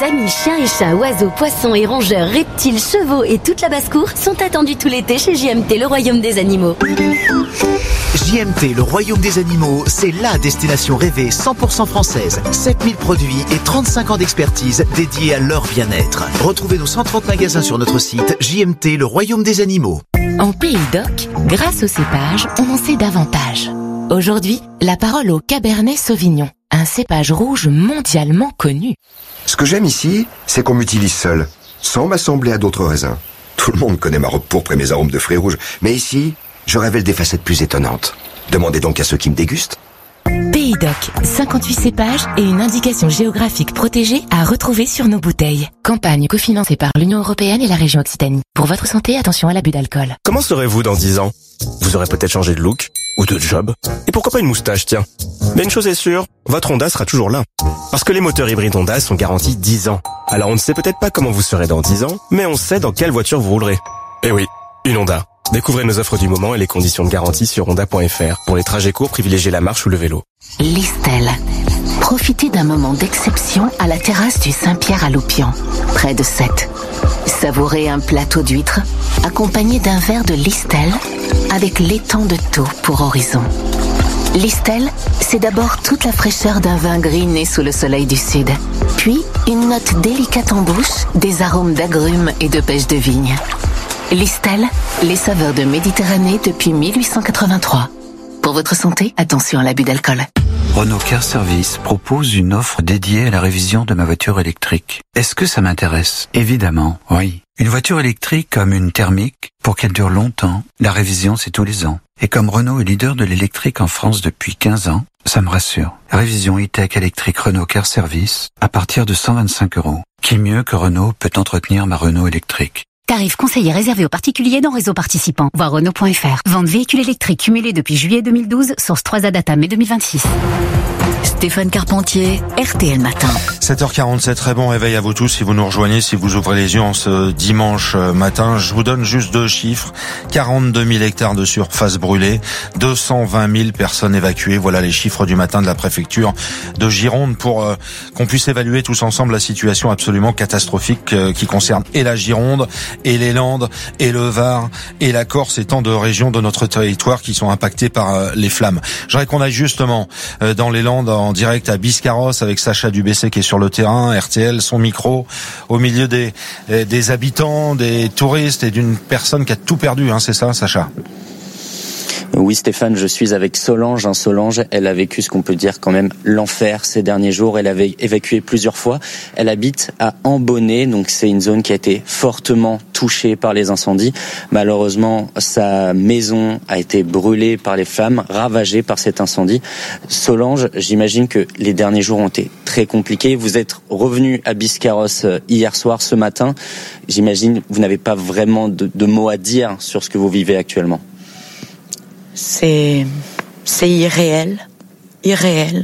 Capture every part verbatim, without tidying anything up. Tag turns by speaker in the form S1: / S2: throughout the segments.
S1: Vos amis chiens et chats, oiseaux, poissons et rongeurs, reptiles, chevaux et toute la basse-cour sont attendus tout l'été chez J M T, le royaume des animaux.
S2: J M T, le royaume des animaux, c'est la destination rêvée cent pour cent française. sept mille produits et trente-cinq ans d'expertise dédiés à leur bien-être. Retrouvez nos cent trente magasins sur notre site J M T, le royaume des animaux.
S3: En Pays d'Oc, grâce au cépage, on en sait davantage. Aujourd'hui, la parole au Cabernet Sauvignon, un cépage rouge mondialement connu.
S4: Ce que j'aime ici, c'est qu'on m'utilise seul, sans m'assembler à d'autres raisins. Tout le monde connaît ma robe pourpre et mes arômes de fruits rouges, mais ici, je révèle des facettes plus étonnantes. Demandez donc à ceux qui me dégustent.
S3: Pays d'Oc, cinquante-huit cépages et une indication géographique protégée à retrouver sur nos bouteilles. Campagne cofinancée par l'Union européenne et la région Occitanie. Pour votre santé, attention à l'abus d'alcool.
S5: Comment serez-vous dans dix ans? Vous aurez peut-être changé de look, ou de job. Et pourquoi pas une moustache, tiens. Mais une chose est sûre, votre Honda sera toujours là. Parce que les moteurs hybrides Honda sont garantis dix ans. Alors on ne sait peut-être pas comment vous serez dans dix ans, mais on sait dans quelle voiture vous roulerez. Eh oui, une Honda. Découvrez nos offres du moment et les conditions de garantie sur honda point f r. Pour les trajets courts, privilégiez la marche ou le vélo.
S3: Listel. Profitez d'un moment d'exception à la terrasse du Saint-Pierre à Loupian, près de Sète. Savourez un plateau d'huîtres accompagné d'un verre de Listel avec l'étang de Thau pour horizon. Listel, c'est d'abord toute la fraîcheur d'un vin gris né sous le soleil du sud. Puis, une note délicate en bouche, des arômes d'agrumes et de pêche de vigne. Listel, les saveurs de Méditerranée depuis mille huit cent quatre-vingt-trois. Pour votre santé, attention à l'abus d'alcool.
S6: Renault Car Service propose une offre dédiée à la révision de ma voiture électrique. Est-ce que ça m'intéresse? Évidemment, oui. Une voiture électrique comme une thermique, pour qu'elle dure longtemps, la révision c'est tous les ans. Et comme Renault est leader de l'électrique en France depuis quinze ans, ça me rassure. Révision e-tech électrique Renault Car Service à partir de cent vingt-cinq euros. Qui mieux que Renault peut entretenir ma Renault électrique?
S7: Tarif conseillé réservé aux particuliers dans réseau participant. Voir Renault point f r. Vente véhicules électriques cumulés depuis juillet deux mille douze, source trois A Data mai deux mille vingt-six.
S1: Stéphane Carpentier, R T L Matin.
S8: sept heures quarante-sept, très bon réveil à vous tous si vous nous rejoignez, si vous ouvrez les yeux en ce dimanche matin. Je vous donne juste deux chiffres. quarante-deux mille hectares de surface brûlée, deux cent vingt mille personnes évacuées. Voilà les chiffres du matin de la préfecture de Gironde pour euh, qu'on puisse évaluer tous ensemble la situation absolument catastrophique euh, qui concerne et la Gironde, et les Landes, et le Var, et la Corse, et tant de régions de notre territoire qui sont impactées par euh, les flammes. Je voudrais qu'on aille justement euh, dans les Landes en direct à Biscarrosse avec Sacha Dubessé qui est sur le terrain, R T L, son micro, au milieu des, des habitants, des touristes et d'une personne qui a tout perdu, hein, c'est ça, Sacha?
S9: Oui Stéphane, je suis avec Solange. Hein, Solange, elle a vécu ce qu'on peut dire quand même l'enfer ces derniers jours. Elle avait évacué plusieurs fois. Elle habite à Ambonnet, donc c'est une zone qui a été fortement touchée par les incendies. Malheureusement, sa maison a été brûlée par les flammes, ravagée par cet incendie. Solange, j'imagine que les derniers jours ont été très compliqués. Vous êtes revenu à Biscarrosse hier soir, ce matin. J'imagine que vous n'avez pas vraiment de, de mots à dire sur ce que vous vivez actuellement.
S10: C'est, c'est irréel, irréel.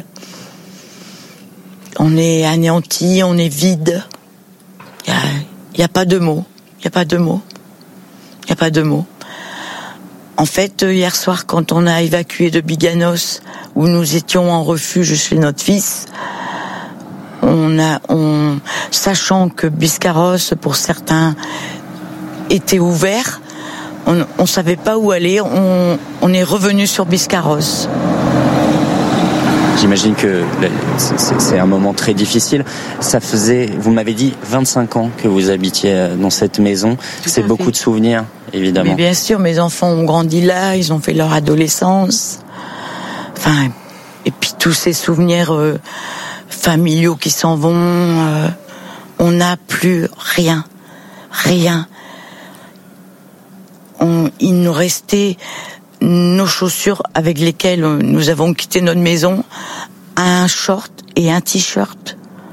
S10: On est anéanti, on est vide. Il y a, il y a pas de mots, il y a pas de mots, il y a pas de mots. En fait, hier soir, quand on a évacué de Biganos, où nous étions en refuge chez notre fils, on a, on, sachant que Biscarrosse, pour certains, était ouvert. On ne savait pas où aller, on, on est revenu sur Biscarrosse.
S9: J'imagine que c'est un moment très difficile. Ça faisait, vous m'avez dit, vingt-cinq ans que vous habitiez dans cette maison. C'est beaucoup de souvenirs, évidemment.
S10: Mais bien sûr, mes enfants ont grandi là, ils ont fait leur adolescence. Enfin, et puis tous ces souvenirs euh, familiaux qui s'en vont. Euh, on n'a plus rien, rien. On, il nous restait nos chaussures avec lesquelles nous avons quitté notre maison, un short et un t-shirt.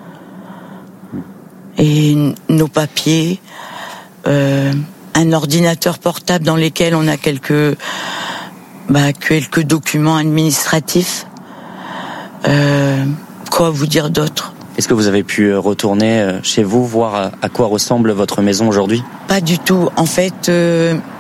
S10: Et nos papiers, euh, un ordinateur portable dans lequel on a quelques, bah, quelques documents administratifs. Euh, quoi vous dire d'autre ?
S9: Est-ce que vous avez pu retourner chez vous, voir à quoi ressemble votre maison aujourd'hui ?
S10: Pas du tout. En fait, euh,